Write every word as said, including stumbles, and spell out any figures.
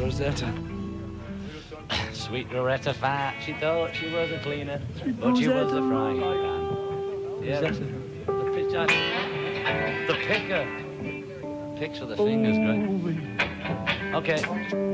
Rosetta. Sweet Rosetta Fat, she thought she was a cleaner, but she was a frying pan. Yeah, the, the pitcher. The picker. Picks with the fingers, great. Okay.